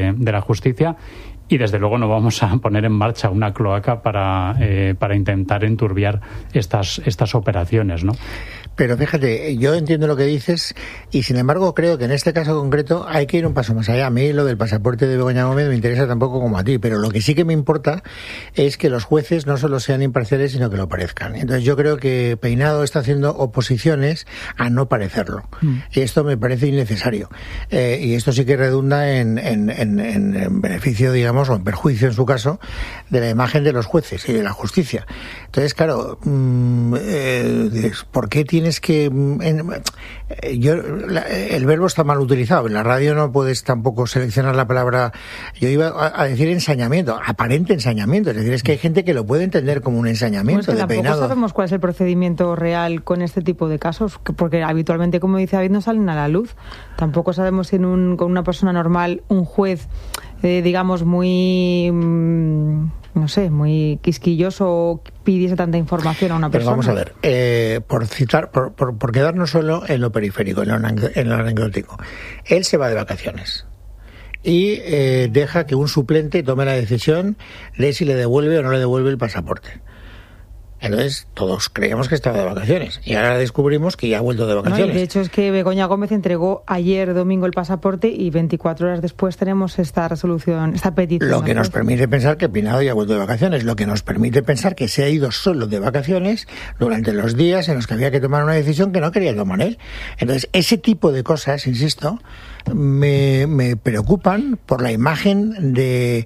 de la justicia. Y desde luego no vamos a poner en marcha una cloaca para intentar enturbiar estas operaciones, ¿no? Pero fíjate, yo entiendo lo que dices y sin embargo creo que en este caso concreto hay que ir un paso más allá. A mí lo del pasaporte de Begoña Gómez me interesa tampoco como a ti, pero lo que sí que me importa es que los jueces no solo sean imparciales sino que lo parezcan. Entonces yo creo que Peinado está haciendo oposiciones a no parecerlo. Y esto me parece innecesario. Y esto sí que redunda en beneficio, digamos, o en perjuicio en su caso, de la imagen de los jueces y de la justicia. Entonces, claro, ¿por qué tienes que... el verbo está mal utilizado. En la radio no puedes tampoco seleccionar la palabra... Yo iba a decir ensañamiento, aparente ensañamiento. Es decir, es que hay gente que lo puede entender como un ensañamiento de Peinado. Tampoco sabemos cuál es el procedimiento real con este tipo de casos, porque habitualmente, como dice David, no salen a la luz. Tampoco sabemos si con una persona normal, un juez, digamos, muy... no sé, muy quisquilloso pidiese tanta información a una persona. Pero vamos a ver, por quedarnos solo en lo periférico, en lo anecdótico. Él se va de vacaciones y deja que un suplente tome la decisión de si le devuelve o no le devuelve el pasaporte. Entonces todos creíamos que estaba de vacaciones y ahora descubrimos que ya ha vuelto de vacaciones. No, y de hecho es que Begoña Gómez entregó ayer domingo el pasaporte y 24 horas después tenemos esta resolución, esta petición. Lo que nos permite pensar que Peinado ya ha vuelto de vacaciones, lo que nos permite pensar que se ha ido solo de vacaciones durante los días en los que había que tomar una decisión que no quería tomar él. Entonces ese tipo de cosas, insisto, me preocupan por la imagen de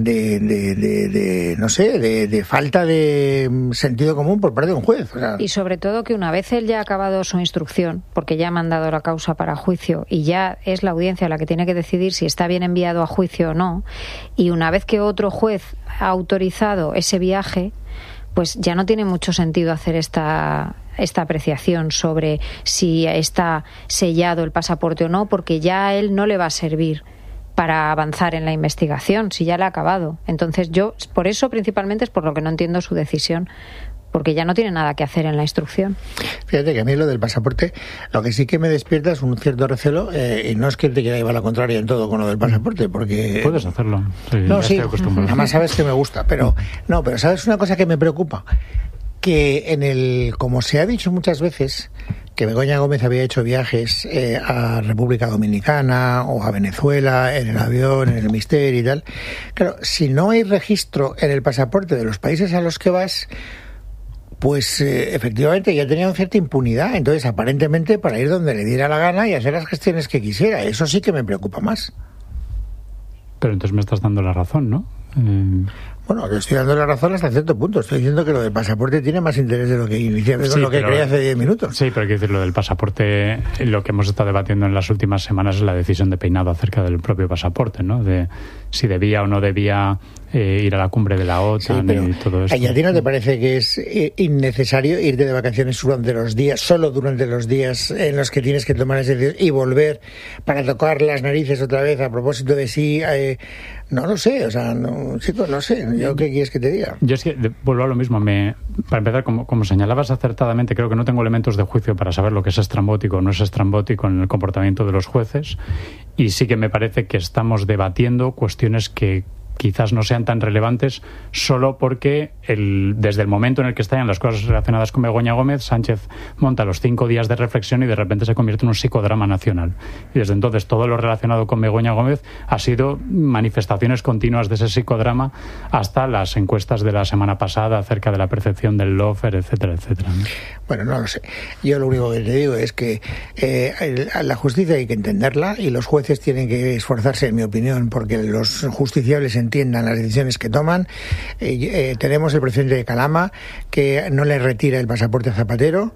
no sé, de falta de sentido común por parte de un juez. O sea, y sobre todo que una vez él ya ha acabado su instrucción, porque ya ha mandado la causa para juicio y ya es la audiencia la que tiene que decidir si está bien enviado a juicio o no, y una vez que otro juez ha autorizado ese viaje, pues ya no tiene mucho sentido hacer esta apreciación sobre si está sellado el pasaporte o no, porque ya a él no le va a servir para avanzar en la investigación, si ya la ha acabado. Entonces yo, por eso principalmente es por lo que no entiendo su decisión, porque ya no tiene nada que hacer en la instrucción. Fíjate que a mí lo del pasaporte, lo que sí que me despierta es un cierto recelo, y no es que te quiera llevar la contraria en todo con lo del pasaporte, porque... Puedes hacerlo. Sí, no, sí, además sabes que me gusta, pero ¿sabes una cosa que me preocupa? Que como se ha dicho muchas veces, que Begoña Gómez había hecho viajes a República Dominicana o a Venezuela en el avión, en el Mister y tal. Claro, si no hay registro en el pasaporte de los países a los que vas, pues efectivamente ya tenía una cierta impunidad. Entonces, aparentemente, para ir donde le diera la gana y hacer las gestiones que quisiera. Eso sí que me preocupa más. Pero entonces me estás dando la razón, ¿no? Bueno, le estoy dando la razón hasta cierto punto. Estoy diciendo que lo del pasaporte tiene más interés de lo que inicialmente, sí, lo que creía hace 10 minutos. Sí, pero hay que decir, lo del pasaporte, lo que hemos estado debatiendo en las últimas semanas es la decisión de Peinado acerca del propio pasaporte, ¿no? De si debía o no debía ir a la cumbre de la OTAN, sí, y todo esto. ¿Y a ti no te parece que es innecesario irte de vacaciones durante los días, solo durante los días en los que tienes que tomar esa decisión y volver para tocar las narices otra vez a propósito de si... no lo sé, o sea, no, chicos, no sé. ¿Yo qué quieres que te diga? Yo es que vuelvo a lo mismo. Para empezar, como señalabas acertadamente, creo que no tengo elementos de juicio para saber lo que es estrambótico o no es estrambótico en el comportamiento de los jueces, y sí que me parece que estamos debatiendo cuestiones que quizás no sean tan relevantes solo porque desde el momento en el que estallan las cosas relacionadas con Begoña Gómez, Sánchez monta los 5 días de reflexión y de repente se convierte en un psicodrama nacional. Y desde entonces todo lo relacionado con Begoña Gómez ha sido manifestaciones continuas de ese psicodrama hasta las encuestas de la semana pasada acerca de la percepción del lawfare, etcétera, etcétera, ¿no? Bueno, no lo sé. Yo lo único que te digo es que la justicia hay que entenderla y los jueces tienen que esforzarse, en mi opinión, porque los justiciables entiendan las decisiones que toman. Tenemos el presidente de Calama que no le retira el pasaporte a Zapatero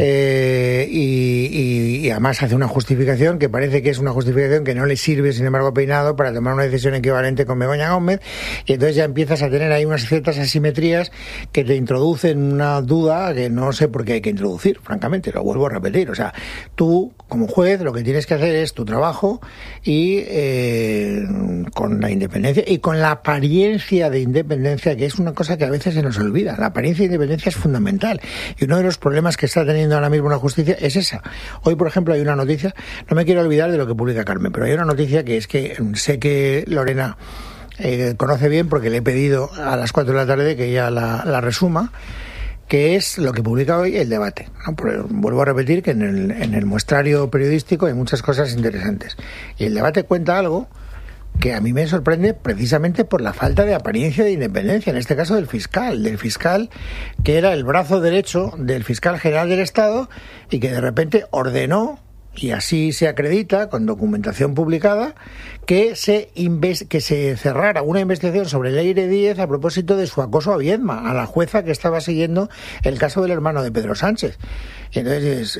y además hace una justificación que parece que es una justificación que no le sirve, sin embargo, a Peinado para tomar una decisión equivalente con Begoña Gómez, y entonces ya empiezas a tener ahí unas ciertas asimetrías que te introducen una duda que no sé por qué hay que introducir, francamente, lo vuelvo a repetir. O sea, tú como juez lo que tienes que hacer es tu trabajo y la independencia y con la apariencia de independencia, que es una cosa que a veces se nos olvida. La apariencia de independencia es fundamental. Y uno de los problemas que está teniendo ahora mismo la justicia es esa. Hoy, por ejemplo, hay una noticia, no me quiero olvidar de lo que publica Carmen, pero hay una noticia que es que sé que Lorena conoce bien porque le he pedido a las 4 de la tarde que ella la resuma, que es lo que publica hoy El Debate, ¿no? Vuelvo a repetir que en el muestrario periodístico hay muchas cosas interesantes. Y El Debate cuenta algo que a mí me sorprende precisamente por la falta de apariencia de independencia, en este caso del fiscal que era el brazo derecho del fiscal general del Estado y que de repente ordenó, y así se acredita con documentación publicada, que se cerrara una investigación sobre Leire Díez a propósito de su acoso a Viedma, a la jueza que estaba siguiendo el caso del hermano de Pedro Sánchez. Y entonces,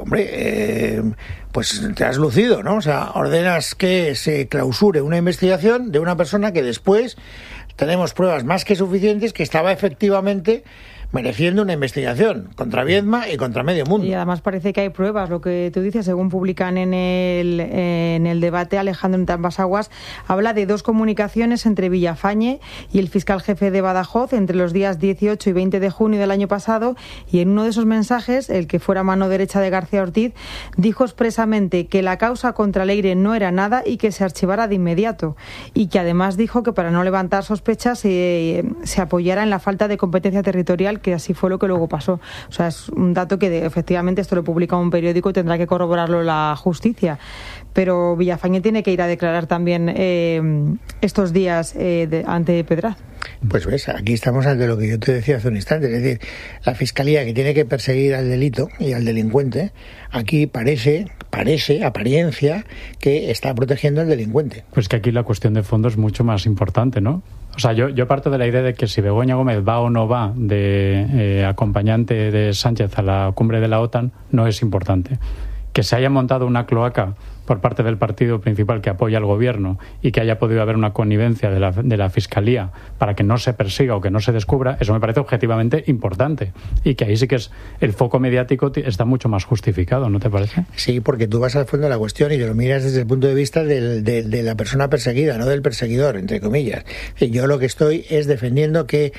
pues te has lucido, ¿no? O sea, ordenas que se clausure una investigación de una persona que después tenemos pruebas más que suficientes que estaba efectivamente mereciendo una investigación contra Viedma y contra medio mundo. Y además parece que hay pruebas, lo que tú dices, según publican en el Debate, Alejandro Entambasaguas habla de 2 comunicaciones entre Villafañe y el fiscal jefe de Badajoz entre los días 18 y 20 de junio del año pasado, y en uno de esos mensajes, el que fuera mano derecha de García Ortiz, dijo expresamente que la causa contra Leire no era nada y que se archivara de inmediato, y que además dijo que para no levantar sospechas se apoyara en la falta de competencia territorial, que así fue lo que luego pasó. O sea, es un dato que efectivamente esto lo publica un periódico y tendrá que corroborarlo la justicia. Pero Villafañe tiene que ir a declarar también estos días ante Pedraz. Pues ves, aquí estamos ante lo que yo te decía hace un instante, es decir, la Fiscalía, que tiene que perseguir al delito y al delincuente, aquí parece, apariencia, que está protegiendo al delincuente. Pues que aquí la cuestión de fondo es mucho más importante, ¿no? O sea, yo parto de la idea de que si Begoña Gómez va o no va de acompañante de Sánchez a la cumbre de la OTAN no es importante. Que se haya montado una cloaca por parte del partido principal que apoya al gobierno y que haya podido haber una connivencia de la Fiscalía para que no se persiga o que no se descubra, eso me parece objetivamente importante. Y que ahí sí que es el foco mediático está mucho más justificado, ¿no te parece? Sí, porque tú vas al fondo de la cuestión y te lo miras desde el punto de vista de la persona perseguida, no del perseguidor, entre comillas. Yo lo que estoy es defendiendo que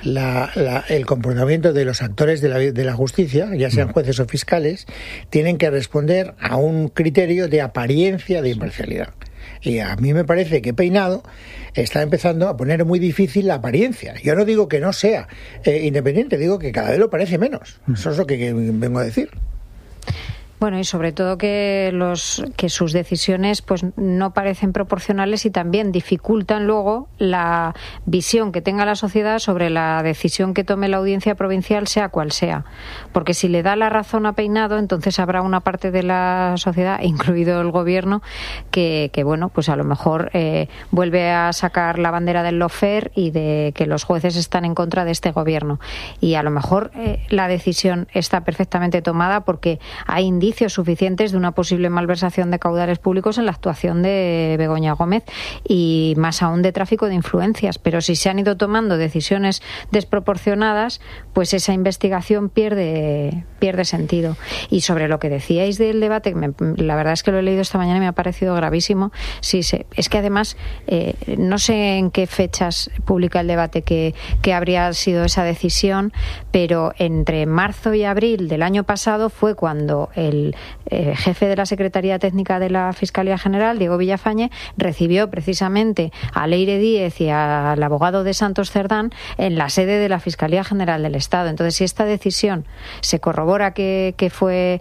el comportamiento de los actores de la justicia, ya sean jueces o fiscales, tienen que responder a un criterio de apariencia de imparcialidad. Y a mí me parece que Peinado está empezando a poner muy difícil la apariencia. Yo no digo que no sea independiente, digo que cada vez lo parece menos. Eso es lo que vengo a decir. Bueno, y sobre todo que sus decisiones pues no parecen proporcionales y también dificultan luego la visión que tenga la sociedad sobre la decisión que tome la audiencia provincial, sea cual sea. Porque si le da la razón a Peinado, entonces habrá una parte de la sociedad, incluido el gobierno, que bueno, pues a lo mejor vuelve a sacar la bandera del lawfare y de que los jueces están en contra de este gobierno. Y a lo mejor la decisión está perfectamente tomada porque hay indicios suficientes de una posible malversación de caudales públicos en la actuación de Begoña Gómez y más aún de tráfico de influencias. Pero si se han ido tomando decisiones desproporcionadas, pues esa investigación pierde sentido. Y sobre lo que decíais del debate, la verdad es que lo he leído esta mañana y me ha parecido gravísimo. Sí, es que además no sé en qué fechas publica el debate que habría sido esa decisión, pero entre marzo y abril del año pasado fue cuando el jefe de la Secretaría Técnica de la Fiscalía General, Diego Villafañe, recibió precisamente a Leire Díez y al abogado de Santos Cerdán en la sede de la Fiscalía General del Estado. Entonces, si esta decisión se corrobora que fue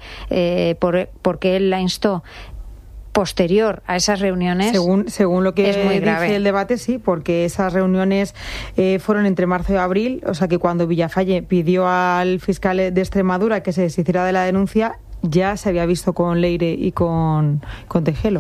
porque él la instó posterior a esas reuniones, según lo que es muy grave. Dice el debate, sí, porque esas reuniones fueron entre marzo y abril, o sea que cuando Villafañe pidió al fiscal de Extremadura que se deshiciera de la denuncia, ya se había visto con Leire y con Tejero.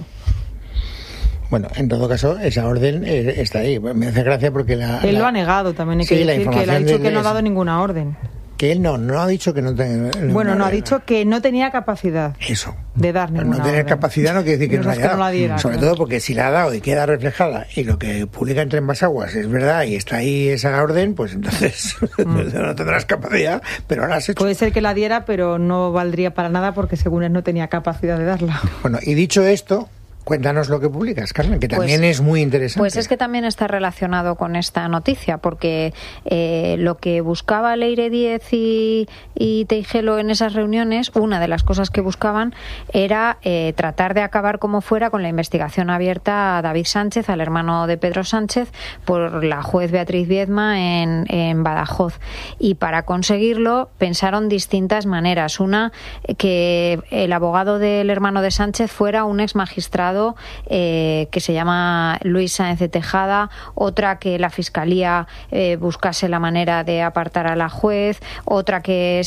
Bueno, en todo caso, esa orden está ahí. Me hace gracia porque él lo ha negado, también hay que decir que él ha dicho que no ha dado ninguna orden. Que él no ha dicho que no tenga... Bueno, no ha dicho que no tenía capacidad de dar ninguna no tener orden. Capacidad no quiere decir que no la haya dado. Sobre claro. todo porque si la ha dado y queda reflejada y lo que publica entre Entambasaguas es verdad y está ahí esa orden, pues entonces no tendrás capacidad, pero ahora has hecho. Puede ser que la diera, pero no valdría para nada porque según él no tenía capacidad de darla. Bueno, y dicho esto, Cuéntanos lo que publicas, Carmen, que también es muy interesante. Pues es que también está relacionado con esta noticia, porque lo que buscaba Leire Díez y Teijelo en esas reuniones, una de las cosas que buscaban era tratar de acabar como fuera con la investigación abierta a David Sánchez, al hermano de Pedro Sánchez, por la juez Beatriz Viedma en Badajoz. Y para conseguirlo pensaron distintas maneras. Una, que el abogado del hermano de Sánchez fuera un ex magistrado que se llama Luis Sáenz de Tejada, otra que la Fiscalía buscase la manera de apartar a la juez, otra que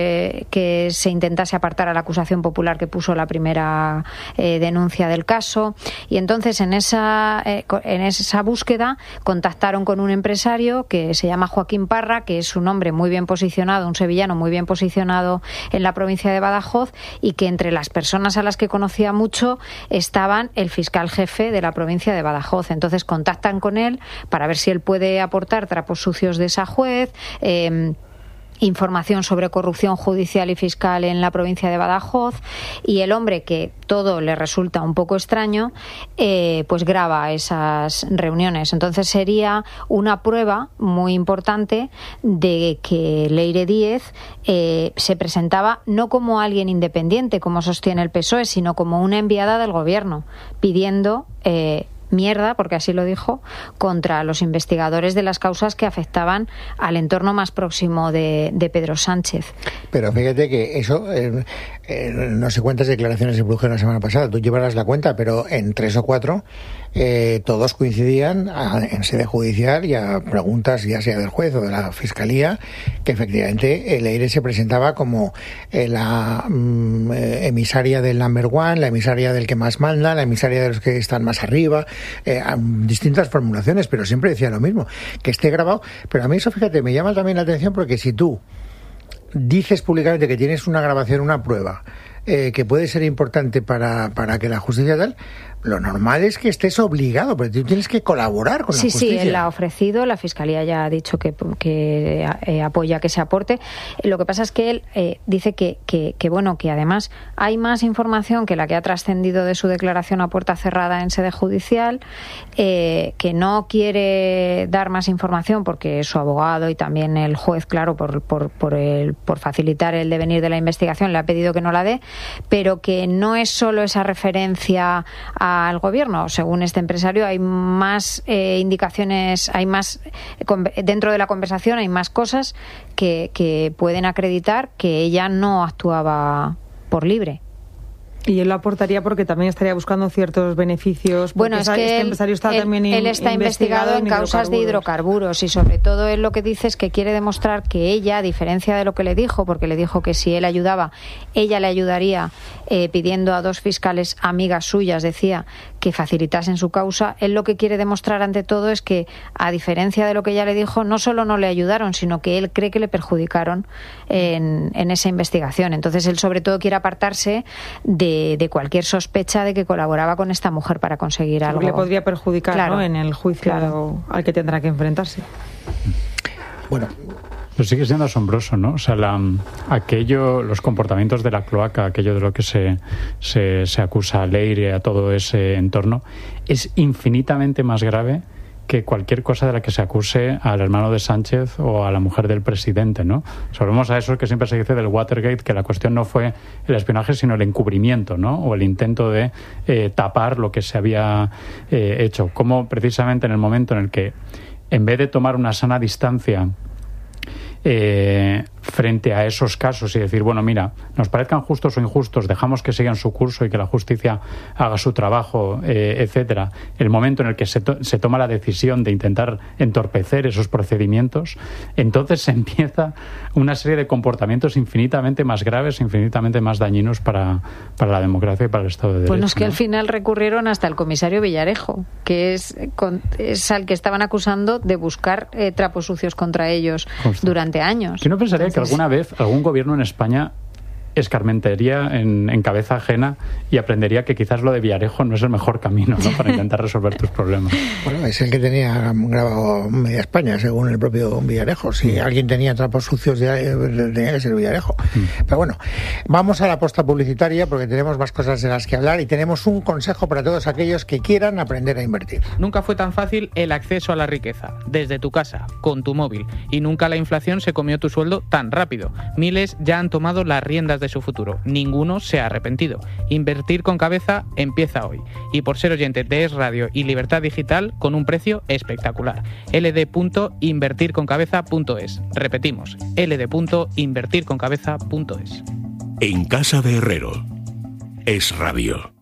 se intentase apartar a la acusación popular que puso la primera denuncia del caso. Y entonces en esa búsqueda contactaron con un empresario que se llama Joaquín Parra, que es un hombre muy bien posicionado, un sevillano muy bien posicionado en la provincia de Badajoz, y que entre las personas a las que conocía mucho estaban el fiscal jefe de la provincia de Badajoz. Entonces contactan con él para ver si él puede aportar trapos sucios de esa juez, información sobre corrupción judicial y fiscal en la provincia de Badajoz, y el hombre, que todo le resulta un poco extraño, pues graba esas reuniones. Entonces sería una prueba muy importante de que Leire Díez se presentaba no como alguien independiente, como sostiene el PSOE, sino como una enviada del gobierno, pidiendo mierda, porque así lo dijo, contra los investigadores de las causas que afectaban al entorno más próximo de Pedro Sánchez. Pero fíjate que eso, no sé cuántas declaraciones se produjeron la semana pasada, tú llevarás la cuenta, pero en 3 o 4 todos coincidían en sede judicial y a preguntas ya sea del juez o de la Fiscalía, que efectivamente Leire se presentaba como la emisaria del number one, la emisaria del que más manda, la emisaria de los que están más arriba, distintas formulaciones, pero siempre decía lo mismo, que esté grabado. Pero a mí eso, fíjate, me llama también la atención, porque si tú dices públicamente que tienes una grabación, una prueba que puede ser importante para que la justicia tal, lo normal es que estés obligado, pero tú tienes que colaborar con la justicia. Sí, él la ha ofrecido, la Fiscalía ya ha dicho que apoya que se aporte. Lo que pasa es que él dice que bueno, que además hay más información que la que ha trascendido de su declaración a puerta cerrada en sede judicial, que no quiere dar más información porque su abogado y también el juez, claro, por facilitar el devenir de la investigación, le ha pedido que no la dé, pero que no es solo esa referencia al gobierno. Según este empresario, hay más indicaciones, hay más dentro de la conversación, hay más cosas que pueden acreditar que ella no actuaba por libre. Y él lo aportaría porque también estaría buscando ciertos beneficios. Bueno, es que él está investigado en causas de hidrocarburos, y sobre todo él lo que dice es que quiere demostrar que ella, a diferencia de lo que le dijo, porque le dijo que si él ayudaba, ella le ayudaría, pidiendo a 2 fiscales amigas suyas, decía, que facilitasen su causa. Él lo que quiere demostrar ante todo es que, a diferencia de lo que ella le dijo, no solo no le ayudaron, sino que él cree que le perjudicaron en esa investigación. Entonces él sobre todo quiere apartarse de cualquier sospecha de que colaboraba con esta mujer para conseguir algo. Le podría perjudicar, claro, ¿no?, en el juicio al que tendrá que enfrentarse. Bueno, pues sigue siendo asombroso, ¿no? O sea, los comportamientos de la cloaca, aquello de lo que se acusa a Leire, a todo ese entorno, es infinitamente más grave que cualquier cosa de la que se acuse al hermano de Sánchez o a la mujer del presidente, ¿no? Volvemos a eso que siempre se dice del Watergate, que la cuestión no fue el espionaje, sino el encubrimiento, ¿no? O el intento de tapar lo que se había hecho. Como precisamente en el momento en el que, en vez de tomar una sana distancia frente a esos casos y decir, bueno, mira, nos parezcan justos o injustos, dejamos que sigan su curso y que la justicia haga su trabajo, etcétera. El momento en el que se toma la decisión de intentar entorpecer esos procedimientos, entonces se empieza una serie de comportamientos infinitamente más graves, infinitamente más dañinos para la democracia y para el Estado de Derecho. Bueno, es que al final recurrieron hasta el comisario Villarejo, que es al que estaban acusando de buscar trapos sucios contra ellos durante años. Yo no pensaría que alguna vez algún gobierno en España escarmentaría en cabeza ajena y aprendería que quizás lo de Villarejo no es el mejor camino, ¿no?, para intentar resolver tus problemas. Bueno, es el que tenía grabado Media España, según el propio Villarejo. Si alguien tenía trapos sucios, tenía que ser Villarejo. Pero bueno, vamos a la posta publicitaria porque tenemos más cosas de las que hablar y tenemos un consejo para todos aquellos que quieran aprender a invertir. Nunca fue tan fácil el acceso a la riqueza, desde tu casa, con tu móvil, y nunca la inflación se comió tu sueldo tan rápido. Miles ya han tomado las riendas de su futuro. Ninguno se ha arrepentido. Invertir con cabeza empieza hoy. Y por ser oyente de Es Radio y Libertad Digital, con un precio espectacular. ld.invertirconcabeza.es. Repetimos, ld.invertirconcabeza.es. En casa de Herrero. Es Radio.